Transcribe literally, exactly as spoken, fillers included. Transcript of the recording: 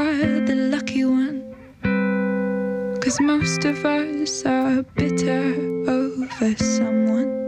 are the lucky one, 'cause most of us are bitter over someone.